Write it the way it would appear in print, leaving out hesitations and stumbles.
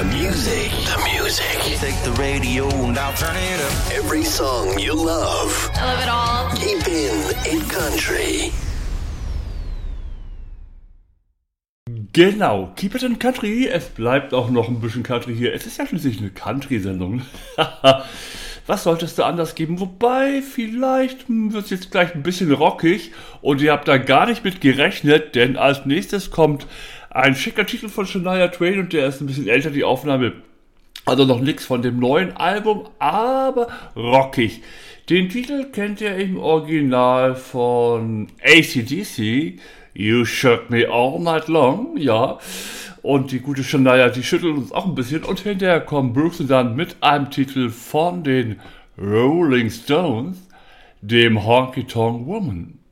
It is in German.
The music. Take the radio and I'll turn it up. Every song you love. I love it all. Keep in country. Genau, Keep It in Country. Es bleibt auch noch ein bisschen Country hier. Es ist ja schließlich eine Country-Sendung. Was solltest du anders geben? Wobei, vielleicht wird es jetzt gleich ein bisschen rockig und ihr habt da gar nicht mit gerechnet, denn als nächstes kommt ein schicker Titel von Shania Twain und der ist ein bisschen älter, die Aufnahme. Also noch nichts von dem neuen Album, aber rockig. Den Titel kennt ihr im Original von AC/DC, You Shook Me All Night Long, ja. Und die gute Shania, die schüttelt uns auch ein bisschen. Und hinterher kommen Brooks und dann mit einem Titel von den Rolling Stones, dem Honky Tonk Woman.